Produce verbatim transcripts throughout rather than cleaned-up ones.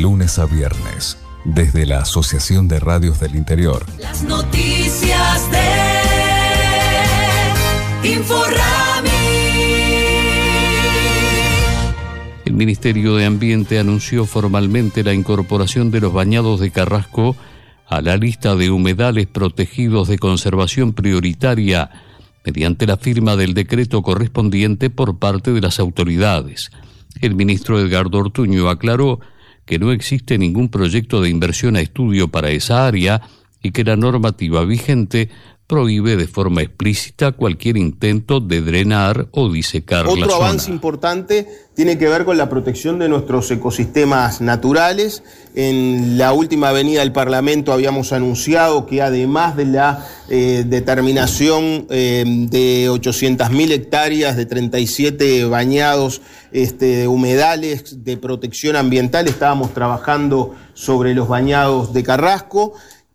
lunes a viernes, desde la Asociación de Radios del Interior. Las noticias de Inforrami. El Ministerio de Ambiente anunció formalmente la incorporación de los bañados de Carrasco a la lista de humedales protegidos de conservación prioritaria mediante la firma del decreto correspondiente por parte de las autoridades. El ministro Edgardo Ortuño aclaró que no existe ningún proyecto de inversión a estudio para esa área y que la normativa vigente prohíbe de forma explícita cualquier intento de drenar o disecar la zona. Otro avance importante tiene que ver con la protección de nuestros ecosistemas naturales. En la última venida del Parlamento habíamos anunciado que además de la eh, determinación eh, de ochocientas mil hectáreas de treinta y siete bañados este, de humedales de protección ambiental, estábamos trabajando sobre los bañados de Carrasco,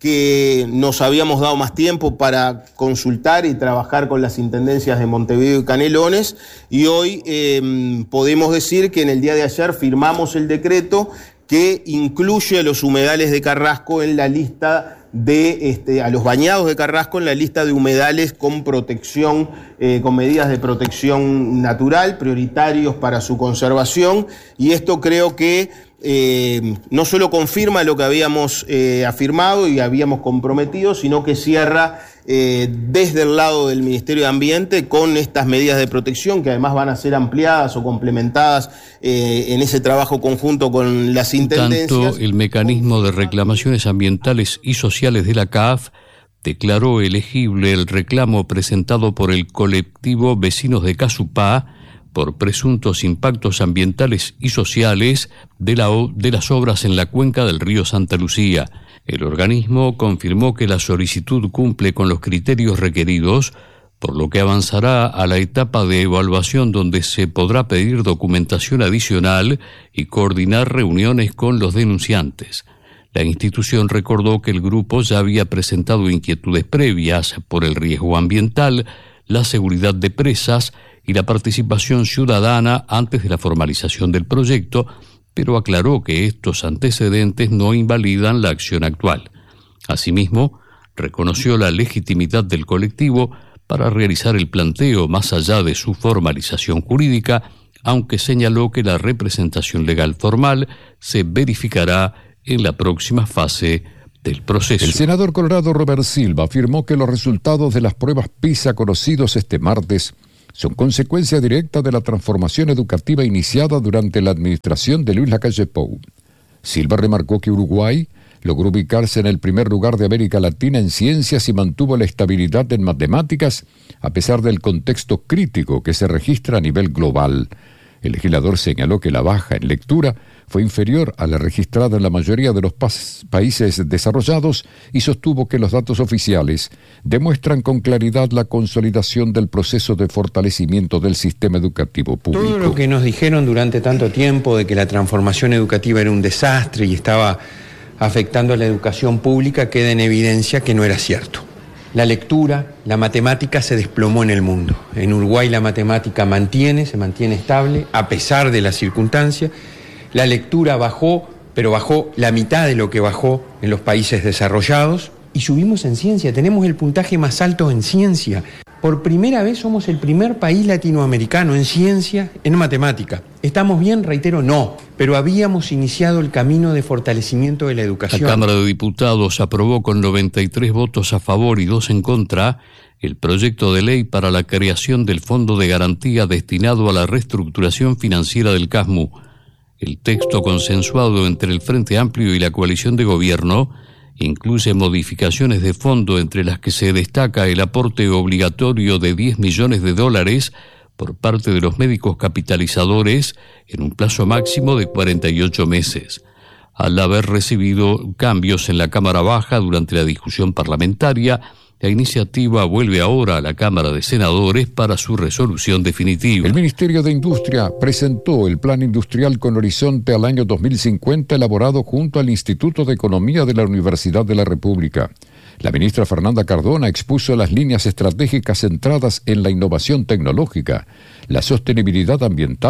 que nos habíamos dado más tiempo para consultar y trabajar con las intendencias de Montevideo y Canelones, y hoy eh, podemos decir que en el día de ayer firmamos el decreto que incluye a los humedales de Carrasco en la lista de, este, a los bañados de Carrasco en la lista de humedales con protección, eh, con medidas de protección natural, prioritarios para su conservación, y esto creo que Eh, no solo confirma lo que habíamos eh, afirmado y habíamos comprometido, sino que cierra eh, desde el lado del Ministerio de Ambiente con estas medidas de protección que además van a ser ampliadas o complementadas eh, en ese trabajo conjunto con las intendencias. Tanto el mecanismo de reclamaciones ambientales y sociales de la C A F declaró elegible el reclamo presentado por el colectivo Vecinos de Casupá por presuntos impactos ambientales y sociales de, la, de las obras en la cuenca del río Santa Lucía. El organismo confirmó que la solicitud cumple con los criterios requeridos, por lo que avanzará a la etapa de evaluación donde se podrá pedir documentación adicional y coordinar reuniones con los denunciantes. La institución recordó que el grupo ya había presentado inquietudes previas por el riesgo ambiental, la seguridad de presas y la participación ciudadana antes de la formalización del proyecto, pero aclaró que estos antecedentes no invalidan la acción actual. Asimismo, reconoció la legitimidad del colectivo para realizar el planteo más allá de su formalización jurídica, aunque señaló que la representación legal formal se verificará en la próxima fase del proceso. El senador colorado Robert Silva afirmó que los resultados de las pruebas PISA conocidos este martes son consecuencia directa de la transformación educativa iniciada durante la administración de Luis Lacalle Pou. Silva remarcó que Uruguay logró ubicarse en el primer lugar de América Latina en ciencias y mantuvo la estabilidad en matemáticas a pesar del contexto crítico que se registra a nivel global. El legislador señaló que la baja en lectura fue inferior a la registrada en la mayoría de los pas- países desarrollados y sostuvo que los datos oficiales demuestran con claridad la consolidación del proceso de fortalecimiento del sistema educativo público. Todo lo que nos dijeron durante tanto tiempo de que la transformación educativa era un desastre y estaba afectando a la educación pública queda en evidencia que no era cierto. La lectura, la matemática se desplomó en el mundo. En Uruguay la matemática mantiene, se mantiene estable, a pesar de las circunstancias. La lectura bajó, pero bajó la mitad de lo que bajó en los países desarrollados. Y subimos en ciencia, tenemos el puntaje más alto en ciencia. Por primera vez somos el primer país latinoamericano en ciencia, en matemática. ¿Estamos bien? Reitero, no. Pero habíamos iniciado el camino de fortalecimiento de la educación. La Cámara de Diputados aprobó con noventa y tres votos a favor y dos en contra el proyecto de ley para la creación del Fondo de Garantía destinado a la reestructuración financiera del CASMU. El texto consensuado entre el Frente Amplio y la coalición de gobierno incluye modificaciones de fondo, entre las que se destaca el aporte obligatorio de diez millones de dólares por parte de los médicos capitalizadores en un plazo máximo de cuarenta y ocho meses. Al haber recibido cambios en la Cámara Baja durante la discusión parlamentaria, la iniciativa vuelve ahora a la Cámara de Senadores para su resolución definitiva. El Ministerio de Industria presentó el Plan Industrial con Horizonte al año dos mil cincuenta elaborado junto al Instituto de Economía de la Universidad de la República. La ministra Fernanda Cardona expuso las líneas estratégicas centradas en la innovación tecnológica, la sostenibilidad ambiental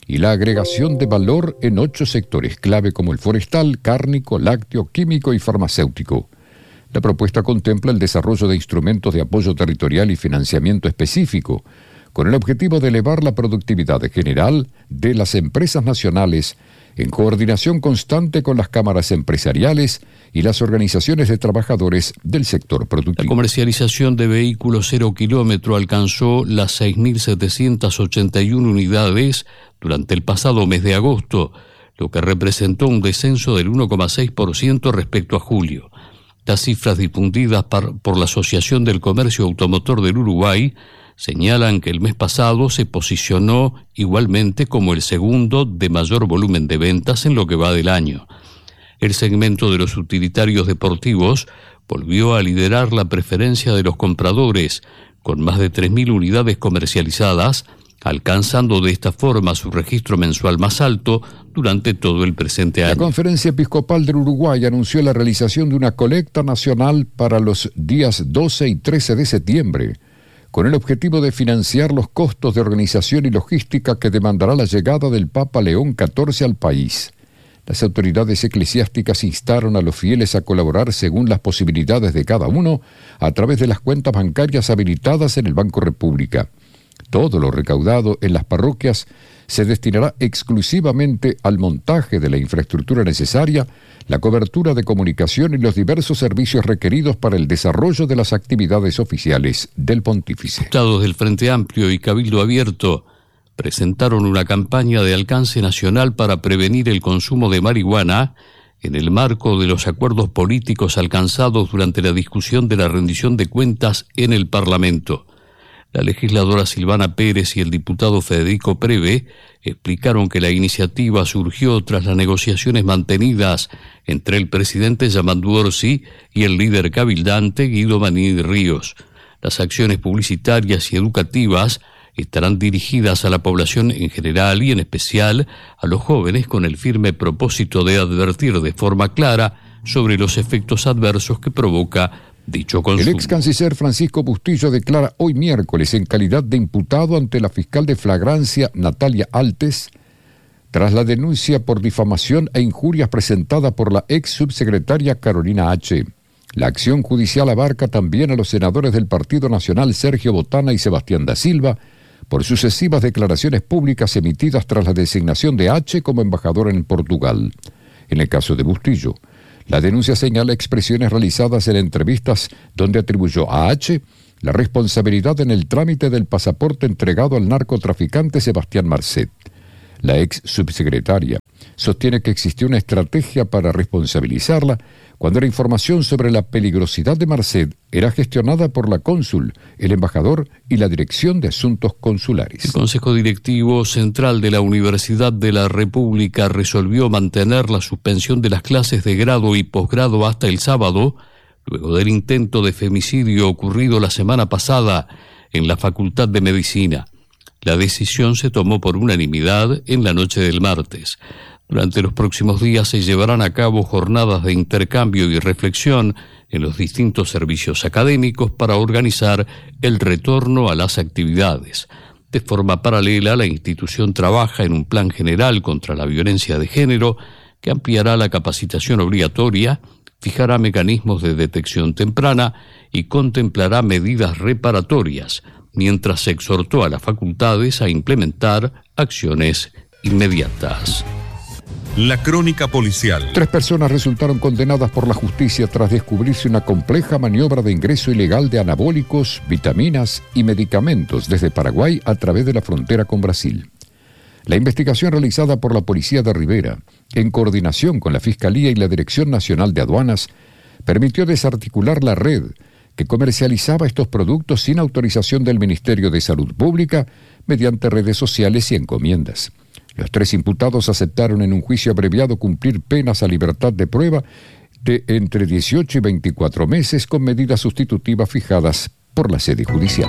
y la agregación de valor en ocho sectores clave como el forestal, cárnico, lácteo, químico y farmacéutico. La propuesta contempla el desarrollo de instrumentos de apoyo territorial y financiamiento específico, con el objetivo de elevar la productividad general de las empresas nacionales en coordinación constante con las cámaras empresariales y las organizaciones de trabajadores del sector productivo. La comercialización de vehículos cero kilómetro alcanzó las seis mil setecientas ochenta y una unidades durante el pasado mes de agosto, lo que representó un descenso del uno coma seis por ciento respecto a julio. Las cifras difundidas par, por la Asociación del Comercio Automotor del Uruguay señalan que el mes pasado se posicionó igualmente como el segundo de mayor volumen de ventas en lo que va del año. El segmento de los utilitarios deportivos volvió a liderar la preferencia de los compradores, con más de tres mil unidades comercializadas, alcanzando de esta forma su registro mensual más alto durante todo el presente año. La Conferencia Episcopal del Uruguay anunció la realización de una colecta nacional para los días doce y trece de septiembre, con el objetivo de financiar los costos de organización y logística que demandará la llegada del Papa León catorce al país. Las autoridades eclesiásticas instaron a los fieles a colaborar según las posibilidades de cada uno a través de las cuentas bancarias habilitadas en el Banco República. Todo lo recaudado en las parroquias se destinará exclusivamente al montaje de la infraestructura necesaria, la cobertura de comunicación y los diversos servicios requeridos para el desarrollo de las actividades oficiales del pontífice. Diputados del Frente Amplio y Cabildo Abierto presentaron una campaña de alcance nacional para prevenir el consumo de marihuana en el marco de los acuerdos políticos alcanzados durante la discusión de la rendición de cuentas en el Parlamento. La legisladora Silvana Pérez y el diputado Federico Preve explicaron que la iniciativa surgió tras las negociaciones mantenidas entre el presidente Yamandu Orsi y el líder cabildante Guido Maní Ríos. Las acciones publicitarias y educativas estarán dirigidas a la población en general y en especial a los jóvenes con el firme propósito de advertir de forma clara sobre los efectos adversos que provoca dicho consumo. El ex canciller Francisco Bustillo declara hoy miércoles en calidad de imputado ante la fiscal de flagrancia Natalia Altes tras la denuncia por difamación e injurias presentada por la ex subsecretaria Carolina H. La acción judicial abarca también a los senadores del Partido Nacional Sergio Botana y Sebastián da Silva por sucesivas declaraciones públicas emitidas tras la designación de H como embajador en Portugal. En el caso de Bustillo, la denuncia señala expresiones realizadas en entrevistas donde atribuyó a H la responsabilidad en el trámite del pasaporte entregado al narcotraficante Sebastián Marcet. La ex subsecretaria sostiene que existió una estrategia para responsabilizarla cuando la información sobre la peligrosidad de Marcet era gestionada por la cónsul, el embajador y la Dirección de Asuntos Consulares. El Consejo Directivo Central de la Universidad de la República resolvió mantener la suspensión de las clases de grado y posgrado hasta el sábado, luego del intento de femicidio ocurrido la semana pasada en la Facultad de Medicina. La decisión se tomó por unanimidad en la noche del martes. Durante los próximos días se llevarán a cabo jornadas de intercambio y reflexión en los distintos servicios académicos para organizar el retorno a las actividades. De forma paralela, la institución trabaja en un plan general contra la violencia de género que ampliará la capacitación obligatoria, fijará mecanismos de detección temprana y contemplará medidas reparatorias, mientras se exhortó a las facultades a implementar acciones inmediatas. La crónica policial. Tres personas resultaron condenadas por la justicia tras descubrirse una compleja maniobra de ingreso ilegal de anabólicos, vitaminas y medicamentos desde Paraguay a través de la frontera con Brasil. La investigación realizada por la Policía de Rivera, en coordinación con la Fiscalía y la Dirección Nacional de Aduanas, permitió desarticular la red que comercializaba estos productos sin autorización del Ministerio de Salud Pública mediante redes sociales y encomiendas. Los tres imputados aceptaron en un juicio abreviado cumplir penas a libertad de prueba de entre dieciocho y veinticuatro meses con medidas sustitutivas fijadas por la sede judicial.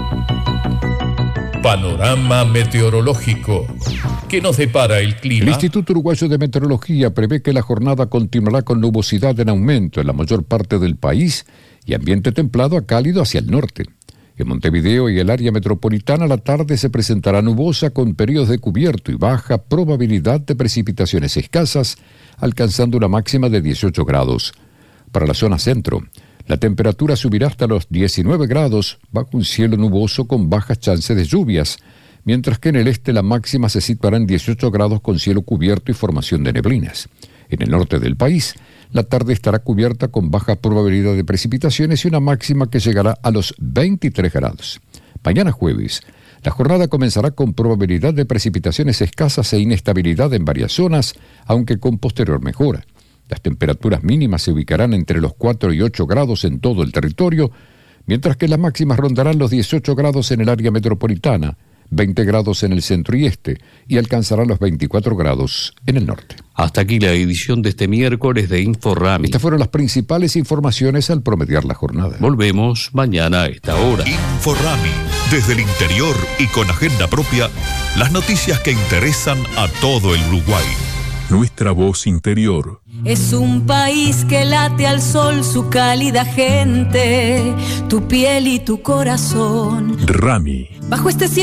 Panorama meteorológico. ¿Qué nos depara el clima? El Instituto Uruguayo de Meteorología prevé que la jornada continuará con nubosidad en aumento en la mayor parte del país y ambiente templado a cálido hacia el norte. En Montevideo y el área metropolitana la tarde se presentará nubosa con periodos de cubierto y baja probabilidad de precipitaciones escasas, alcanzando una máxima de dieciocho grados. Para la zona centro, la temperatura subirá hasta los diecinueve grados bajo un cielo nuboso con bajas chances de lluvias, mientras que en el este la máxima se situará en dieciocho grados con cielo cubierto y formación de neblinas. En el norte del país, la tarde estará cubierta con baja probabilidad de precipitaciones y una máxima que llegará a los veintitrés grados. Mañana jueves, la jornada comenzará con probabilidad de precipitaciones escasas e inestabilidad en varias zonas, aunque con posterior mejora. Las temperaturas mínimas se ubicarán entre los cuatro y ocho grados en todo el territorio, mientras que las máximas rondarán los dieciocho grados en el área metropolitana, veinte grados en el centro y este, y alcanzarán los veinticuatro grados en el norte. Hasta aquí la edición de este miércoles de InfoRami. Estas fueron las principales informaciones al promediar la jornada. Volvemos mañana a esta hora. InfoRami, desde el interior y con agenda propia, las noticias que interesan a todo el Uruguay. Nuestra voz interior. Es un país que late al sol su cálida gente, tu piel y tu corazón. Rami. Bajo este cielo